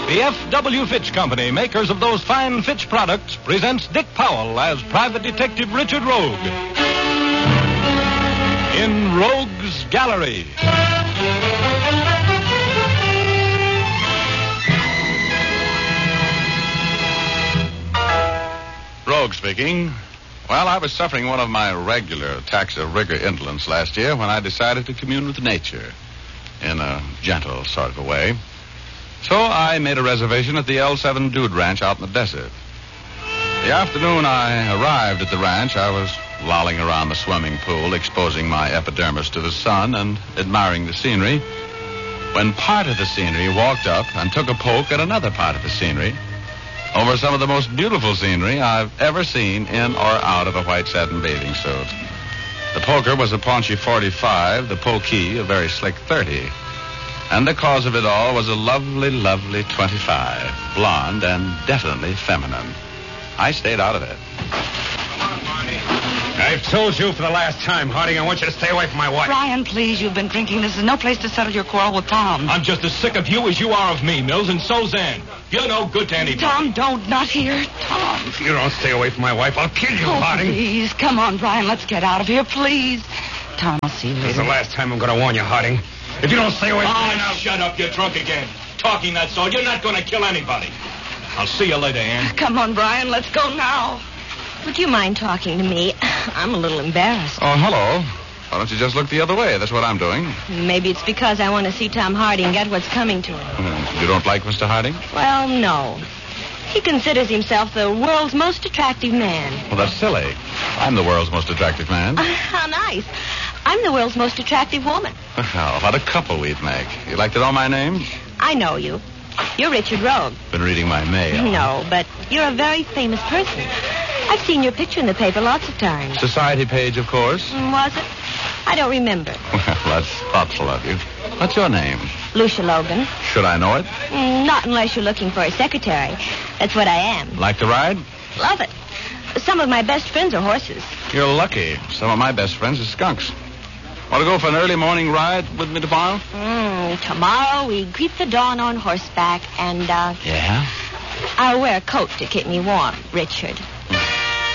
The F.W. Fitch Company, makers of those fine Fitch products, presents Dick Powell as Private Detective Richard Rogue in Rogue's Gallery. Rogue speaking. Well, I was suffering one of my regular attacks of rigor indolence last year when I decided to commune with nature in a gentle sort of a way. So I made a reservation at the L7 Dude Ranch out in the desert. The afternoon I arrived at the ranch, I was lolling around the swimming pool, exposing my epidermis to the sun and admiring the scenery, when part of the scenery walked up and took a poke at another part of the scenery over some of the most beautiful scenery I've ever seen in or out of a white satin bathing suit. The poker was a paunchy 45, the pokey a very slick 30. And the cause of it all was a lovely, lovely 25, blonde and definitely feminine. I stayed out of it. I've told you for the last time, Harding, I want you to stay away from my wife. Brian, please, you've been drinking. This is no place to settle your quarrel with Tom. I'm just as sick of you as you are of me, Mills, and so's Ann. You're no good to anybody. Tom, don't. Not here. Tom. If you don't stay away from my wife, I'll kill you, Harding. Please, come on, Brian. Let's get out of here, please. Tom, I'll see you later. This is the last time I'm going to warn you, Harding. If you don't stay away from me now... Shut up. You're drunk again. Talking that sort. You're not going to kill anybody. I'll see you later, Ann. Come on, Brian. Let's go now. Would you mind talking to me? I'm a little embarrassed. Oh, hello. Why don't you just look the other way? That's what I'm doing. Maybe it's because I want to see Tom Harding get what's coming to him. You don't like Mr. Harding? Well, no. He considers himself the world's most attractive man. Well, that's silly. I'm the world's most attractive man. How nice. I'm the world's most attractive woman. Well, what a couple we'd make. You'd like to know my name? I know you. You're Richard Rogue. Been reading my mail. No, but you're a very famous person. I've seen your picture in the paper lots of times. Society page, of course. Was it? I don't remember. Well, that's thoughtful of you. What's your name? Lucia Logan. Should I know it? Not unless you're looking for a secretary. That's what I am. Like to ride? Love it. Some of my best friends are horses. You're lucky. Some of my best friends are skunks. Want to go for an early morning ride with me tomorrow? Tomorrow we greet the dawn on horseback and, Yeah? I'll wear a coat to keep me warm, Richard.